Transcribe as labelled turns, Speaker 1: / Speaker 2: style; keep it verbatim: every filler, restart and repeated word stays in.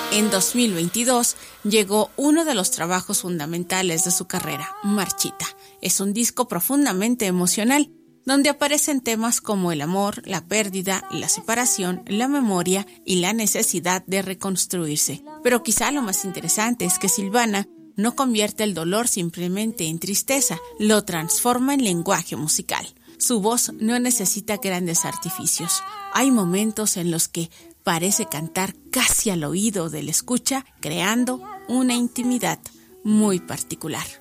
Speaker 1: En dos mil veintidós llegó uno de los trabajos fundamentales de su carrera, Marchita. Es un disco profundamente emocional, donde aparecen temas como el amor, la pérdida, la separación, la memoria y la necesidad de reconstruirse. Pero quizá lo más interesante es que Silvana no convierte el dolor simplemente en tristeza, lo transforma en lenguaje musical. Su voz no necesita grandes artificios. Hay momentos en los que parece cantar casi al oído del escucha, creando una intimidad muy particular.